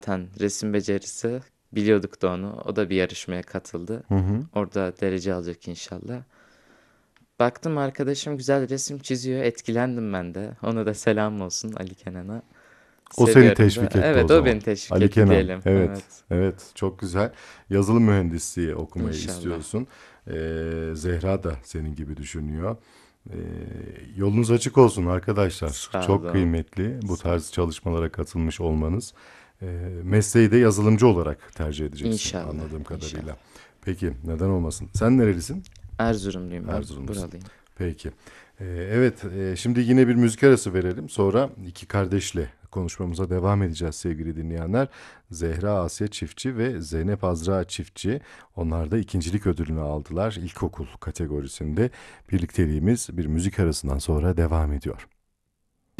resim becerisi. Biliyorduk da onu. O da bir yarışmaya katıldı. Hı hı. Orada derece alacak inşallah. Baktım arkadaşım güzel resim çiziyor. Etkilendim ben de. Ona da selam olsun Ali Kenan'a. O seni Seviyorum da. teşvik etti o Evet o zaman. beni teşvik Ali etti Kenan. diyelim. Evet. Evet. Evet. Çok güzel. Yazılım mühendisliği okumayı İnşallah. istiyorsun. Zehra da senin gibi düşünüyor. Ee, Yolunuz açık olsun arkadaşlar. Sağ Çok olun. kıymetli bu Sağ ol. tarz çalışmalara katılmış olmanız. Mesleği de yazılımcı olarak tercih edeceksin İnşallah. anladığım kadarıyla. İnşallah. Peki neden olmasın? Sen nerelisin? Erzurumluyum ben. Erzurumlusun. Buralıyım. Peki. Evet, şimdi yine bir müzik arası verelim. Sonra iki kardeşle konuşmamıza devam edeceğiz sevgili dinleyenler. Zehra Asya Çiftçi ve Zeynep Azra Çiftçi. Onlar da ikincilik ödülünü aldılar ilkokul kategorisinde. Birlikteliğimiz bir müzik arasından sonra devam ediyor.